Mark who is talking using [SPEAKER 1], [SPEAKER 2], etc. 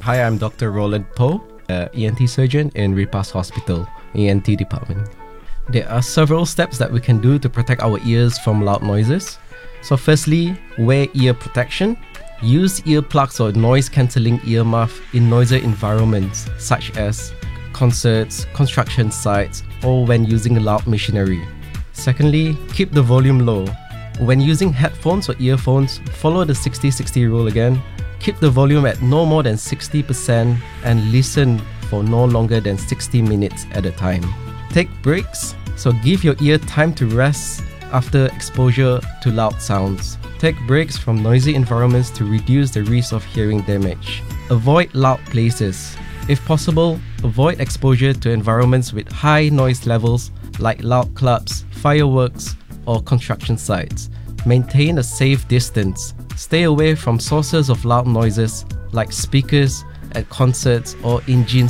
[SPEAKER 1] Hi, I'm Dr. Roland Poe, ENT surgeon in Repast Hospital, ENT department. There are several steps that we can do to protect our ears from loud noises. So firstly, wear ear protection. Use earplugs or noise-cancelling ear muff in noisy environments such as concerts, construction sites, or when using loud machinery. Secondly, keep the volume low. When using headphones or earphones, follow the 60-60 rule again. Keep the volume at no more than 60% and listen for no longer than 60 minutes at a time. Take breaks, so give your ear time to rest after exposure to loud sounds. Take breaks from noisy environments to reduce the risk of hearing damage. Avoid loud places. If possible, avoid exposure to environments with high noise levels like loud clubs, fireworks, or construction sites. Maintain a safe distance. Stay away from sources of loud noises like speakers at concerts or engines